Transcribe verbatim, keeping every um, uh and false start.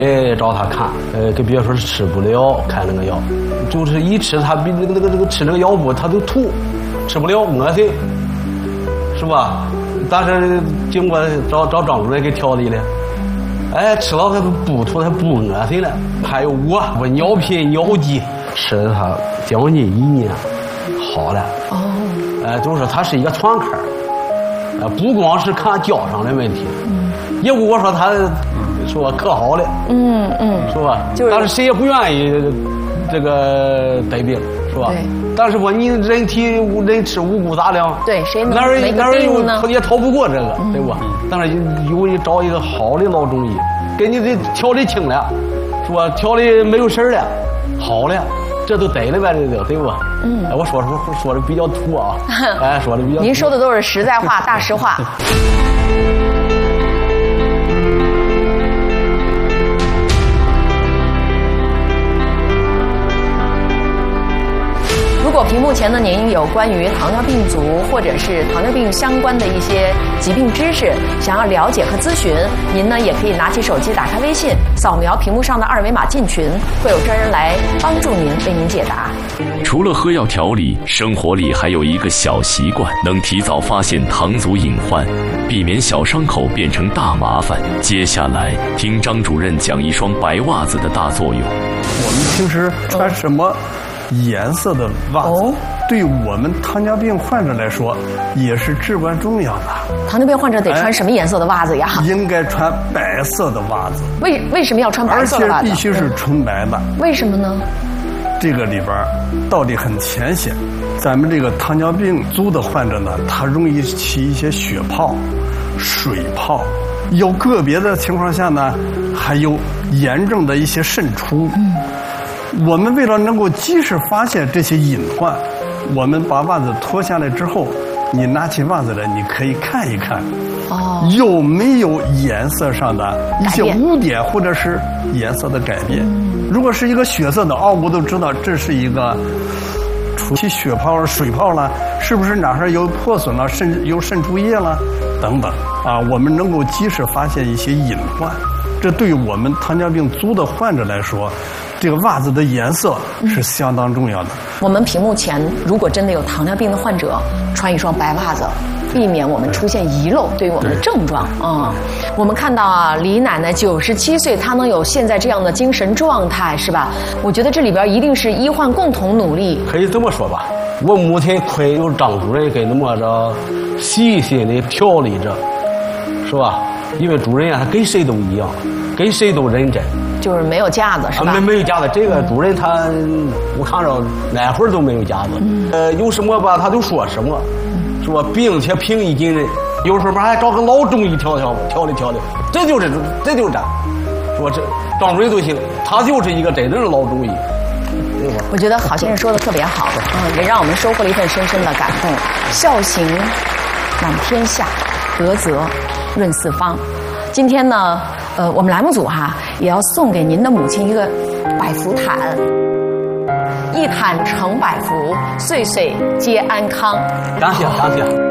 哎，找他看，呃，跟别人说是吃不了，开那个药，就是一吃他比那个那个那个吃那个药不，他都吐，吃不了，恶心，是吧？但是经过找找张主任给调理了，哎，吃了他都不吐，他不恶心了。还有我，我尿频尿急，吃了他将近一年，好了。哦，哎，就是他是一个传科，呃，不光是看脚上的问题，嗯，也不我说他。说可好了，嗯嗯，是吧？就是，但是谁也不愿意这个得病，是吧？对。但是吧，你人体人吃五谷杂粮， 对，谁能哪儿哪儿有呢？ 也逃不过这个，对吧？但是有你找一个好的老中医，给你这调理清了，是吧？调理没有事了，好了，这都得了呗，这就对吧？嗯。我说说说的比较土啊，哎，说的比较。 您说的都是实在话，大实话。如果屏幕前的您有关于糖尿病足或者是糖尿病相关的一些疾病知识，想要了解和咨询，您呢也可以拿起手机，打开微信，扫描屏幕上的二维码进群，会有专人来帮助您，为您解答。 除了喝药调理，生活里还有一个小习惯，能提早发现糖足隐患，避免小伤口变成大麻烦。接下来听张主任讲一双白袜子的大作用。 我们平时穿什么颜色的袜子，哦，对我们糖尿病患者来说也是至关重要的。 糖尿病患者得穿什么颜色的袜子呀？ 哎，应该穿白色的袜子。 为为什么要穿白色的袜子？ 而且必须是纯白的。 嗯，为什么呢？ 这个里边道理很浅显。咱们这个糖尿病足的患者呢，他容易起一些血泡、水泡，有个别的情况下呢，还有严重的一些渗出。嗯。我们为了能够及时发现这些隐患，我们把袜子脱下来之后，你拿起袜子来，你可以看一看，哦，有没有颜色上的一些污点或者是颜色的改变。如果是一个血色的，哦，我都知道这是一个出起血泡了、水泡了，是不是哪儿有破损了，甚至有渗出液了等等啊？我们能够及时发现一些隐患，这对于我们糖尿病足的患者来说，这个袜子的颜色是相当重要的。 我们屏幕前如果真的有糖尿病的患者，穿一双白袜子，避免我们出现遗漏对于我们的症状啊。我们看到啊，李奶奶九十七岁，她能有现在这样的精神状态，是吧？我觉得这里边一定是医患共同努力。 可以这么说吧，我目前亏有张主任给那么着细心的调理着，是吧？因为主任啊，他跟谁都一样，跟谁都认真。 就是没有架子，是吧？ 没没有架子，这个主任他，我看着哪会儿都没有架子。嗯、呃，有什么吧，他都说什么，嗯、是吧？并且平易近人，有时候吧还找个老中医调调调理调理，这就是这就是这，说这张主任都行，他就是一个真正的老中医。 我觉得郝先生说的特别好，嗯，也让我们收获了一份深深的感动。孝行满天下，德泽润四方。今天呢，呃，我们栏目组哈也要送给您的母亲一个百福毯，一毯成百福，岁岁皆安康。 感谢，感谢。